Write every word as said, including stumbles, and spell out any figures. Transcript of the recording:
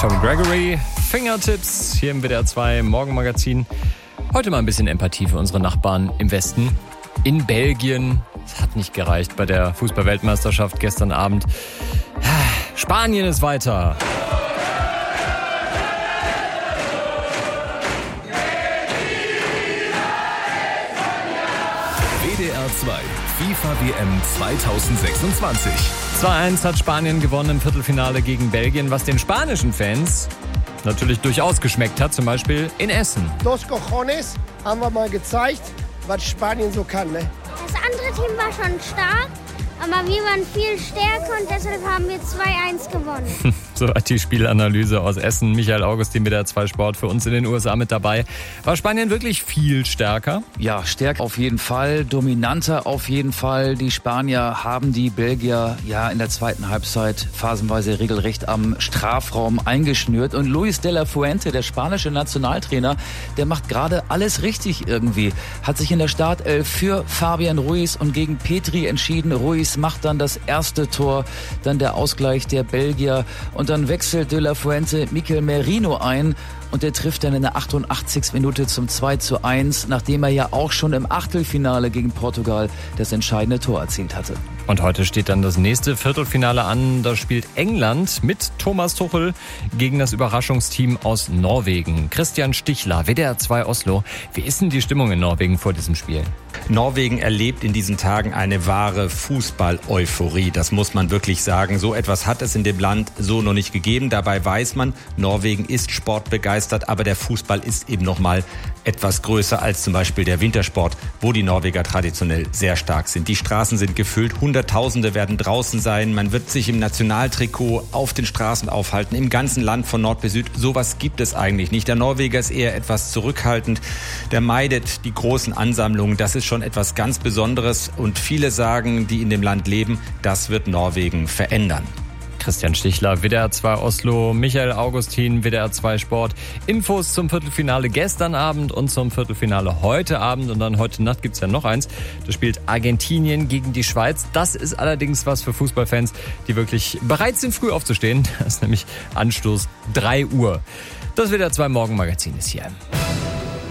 Tom Gregory, Fingertips, hier im W D R zwei Morgenmagazin. Heute mal ein bisschen Empathie für unsere Nachbarn im Westen. In Belgien, es hat nicht gereicht bei der Fußball-Weltmeisterschaft gestern Abend. Spanien ist weiter. W D R zwei FIFA W M zweitausendsechsundzwanzig. zwei eins hat Spanien gewonnen im Viertelfinale gegen Belgien, was den spanischen Fans natürlich durchaus geschmeckt hat, zum Beispiel in Essen. Dos Cojones haben wir mal gezeigt, was Spanien so kann, ne? Das andere Team war schon stark, aber wir waren viel stärker und deshalb haben wir zwei eins gewonnen. Soweit die Spielanalyse aus Essen. Michael Augustin, W D R zwei Sport, für uns in den U S A mit dabei. War Spanien wirklich viel stärker? Ja, stärker auf jeden Fall, dominanter auf jeden Fall. Die Spanier haben die Belgier ja in der zweiten Halbzeit phasenweise regelrecht am Strafraum eingeschnürt. Und Luis de la Fuente, der spanische Nationaltrainer, der macht gerade alles richtig irgendwie. Hat sich in der Startelf für Fabian Ruiz und gegen Petri entschieden. Ruiz macht dann das erste Tor, dann der Ausgleich der Belgier. Und dann wechselt de la Fuente Mikel Merino ein und der trifft dann in der achtundachtzigsten Minute zum zwei zu eins, nachdem er ja auch schon im Achtelfinale gegen Portugal das entscheidende Tor erzielt hatte. Und heute steht dann das nächste Viertelfinale an. Da spielt England mit Thomas Tuchel gegen das Überraschungsteam aus Norwegen. Christian Stichler, W D R zwei Oslo. Wie ist denn die Stimmung in Norwegen vor diesem Spiel? Norwegen erlebt in diesen Tagen eine wahre Fußball-Euphorie. Das muss man wirklich sagen. So etwas hat es in dem Land so noch nicht gegeben. Dabei weiß man, Norwegen ist sportbegeistert, aber der Fußball ist eben noch mal etwas größer als zum Beispiel der Wintersport, wo die Norweger traditionell sehr stark sind. Die Straßen sind gefüllt, Hunderttausende werden draußen sein. Man wird sich im Nationaltrikot auf den Straßen aufhalten, im ganzen Land von Nord bis Süd. Sowas gibt es eigentlich nicht. Der Norweger ist eher etwas zurückhaltend. Der meidet die großen Ansammlungen. Das ist schon etwas ganz Besonderes. Und viele sagen, die in dem Land leben, das wird Norwegen verändern. Christian Stichler, W D R zwei Oslo, Michael Augustin, W D R zwei Sport. Infos zum Viertelfinale gestern Abend und zum Viertelfinale heute Abend. Und dann heute Nacht gibt's ja noch eins. Da spielt Argentinien gegen die Schweiz. Das ist allerdings was für Fußballfans, die wirklich bereit sind, früh aufzustehen. Das ist nämlich Anstoß drei Uhr. Das W D R zwei Morgenmagazin ist hier.